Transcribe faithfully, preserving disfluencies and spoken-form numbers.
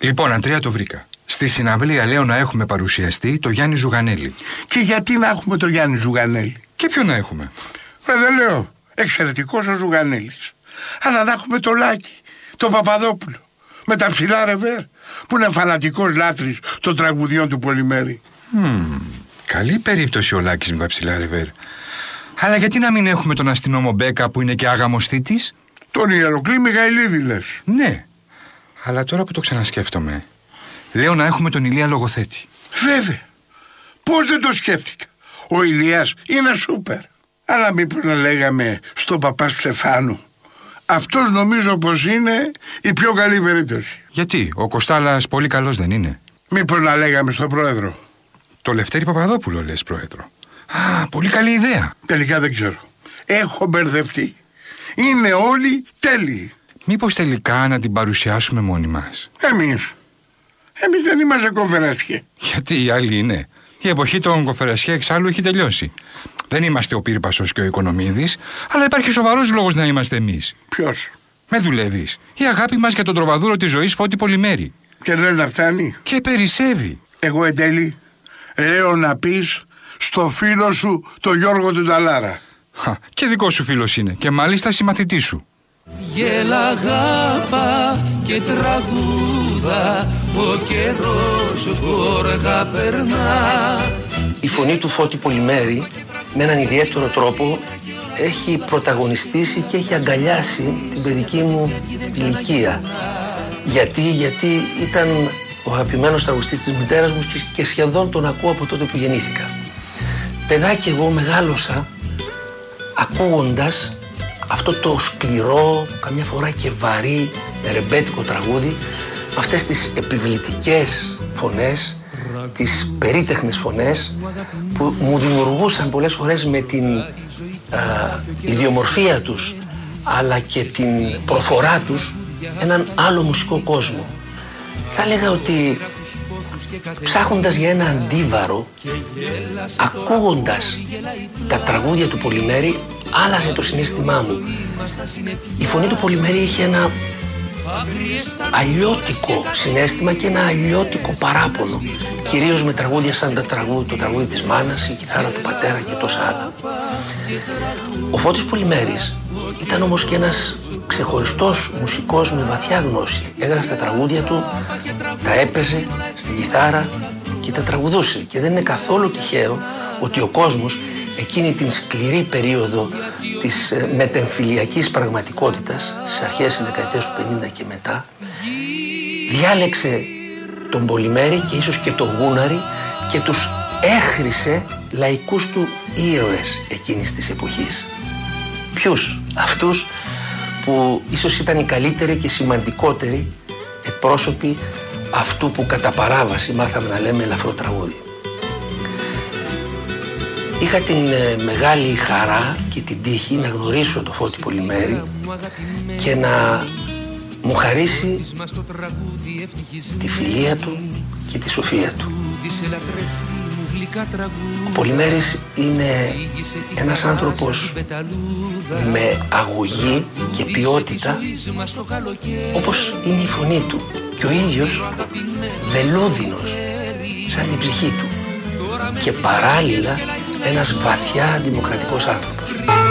Λοιπόν, Αντρέα, το βρήκα. Στη συναυλία λέω να έχουμε παρουσιαστεί το Γιάννη Ζουγανέλη. Και γιατί να έχουμε το Γιάννη Ζουγανέλη? Και ποιο να έχουμε? Ρε, δεν λέω. Εξαιρετικός ο Ζουγανέλης. Αλλά να έχουμε το Λάκη, τον Παπαδόπουλο, με τα ψηλά ρεβέρ, που είναι φανατικός λάτρης των τραγουδιών του Πολυμέρη. Mm, καλή περίπτωση ο Λάκης με τα ψηλά ρεβέρ. Αλλά γιατί να μην έχουμε τον αστυνόμο Μπέκα που είναι και άγαμος θήτης? Τον Ιεροκλή Μιγαηλίδη λες? Ναι. Αλλά τώρα που το ξανασκέφτομαι, λέω να έχουμε τον Ηλία Λογοθέτη. Βέβαια. Πώς δεν το σκέφτηκα. Ο Ηλίας είναι σούπερ. Αλλά μήπως να λέγαμε στον παπά Στεφάνου. Αυτός νομίζω πως είναι η πιο καλή περίπτωση. Γιατί, ο Κοστάλας πολύ καλός δεν είναι? Μήπως να λέγαμε στον πρόεδρο. Το Λευτέρη Παπαδόπουλο λες πρόεδρο? Α, πολύ καλή ιδέα. Τελικά δεν ξέρω. Έχω μπερδευτεί. Είναι όλοι τέλειοι. Μήπως τελικά να την παρουσιάσουμε μόνοι μας? Εμείς. Εμείς δεν είμαστε κονφερασιέ. Γιατί οι άλλοι είναι? Η εποχή των κονφερασιέ εξάλλου έχει τελειώσει. Δεν είμαστε ο Πύρπασος και ο Οικονομίδης, αλλά υπάρχει σοβαρός λόγος να είμαστε εμείς. Ποιος? Με δουλεύεις? Η αγάπη μας για τον τροβαδούρο της ζωής Φώτη Πολυμέρη. Και δεν να φτάνει. Και περισσεύει. Εγώ εν τέλει λέω να πεις στο φίλο σου το Γιώργο του Νταλάρα. Χα, και δικό σου φίλος είναι, και μάλιστα συμμαθητής σου. Γέλα αγάπα και τραγούδα, ο καιρός γόργα περνά. Η φωνή του Φώτη Πολυμέρη με έναν ιδιαίτερο τρόπο έχει πρωταγωνιστήσει και έχει αγκαλιάσει την παιδική μου ηλικία. Γιατί, γιατί ήταν ο αγαπημένος τραγουδιστής της μητέρας μου και σχεδόν τον ακούω από τότε που γεννήθηκα. Παιδάκι εγώ μεγάλωσα ακούγοντας αυτό το σκληρό, καμιά φορά και βαρύ, ρεμπέτικο τραγούδι, με αυτές τις επιβλητικές φωνές, τις περίτεχνες φωνές που μου δημιουργούσαν πολλές φορές με την α, ιδιομορφία τους αλλά και την προφορά τους έναν άλλο μουσικό κόσμο. Θα έλεγα ότι ψάχνοντας για ένα αντίβαρο, ακούγοντας τα τραγούδια του Πολυμέρη, άλλαζε το συναίσθημά μου. Η φωνή του Πολυμέρη είχε ένα αλλιώτικο συναίσθημα και ένα αλλιώτικο παράπονο, κυρίως με τραγούδια σαν τα τραγούδι, το τραγούδι της μάνας, η κιθάρα του πατέρα και τόσα άλλα. Ο Φώτης Πολυμέρης ήταν όμως και ένας ξεχωριστός μουσικός με βαθιά γνώση. Έγραφε τα τραγούδια του, τα έπαιζε στην κιθάρα και τα τραγουδούσε. Και δεν είναι καθόλου τυχαίο ότι ο κόσμος εκείνη την σκληρή περίοδο της μετεμφυλιακής πραγματικότητας, στις αρχές της δεκαετίας του πενήντα και μετά, διάλεξε τον Πολυμέρη και ίσως και τον Γούναρη και τους έχρισε λαϊκούς του ήρωες εκείνης της εποχής. Ποιους? Αυτούς που ίσως ήταν οι καλύτεροι και σημαντικότεροι εκπρόσωποι αυτού που κατά παράβαση μάθαμε να λέμε ελαφρό τραγούδι. Είχα την ε, μεγάλη χαρά και την τύχη να γνωρίσω το Φώτη Πολυμέρη και να μου χαρίσει τη φιλία του και τη σοφία του. Ο Πολυμέρης είναι ένας άνθρωπος με αγωγή και ποιότητα, όπως είναι η φωνή του, και ο ίδιος βελούδινος σαν την ψυχή του και παράλληλα ένας βαθιά δημοκρατικός άνθρωπος.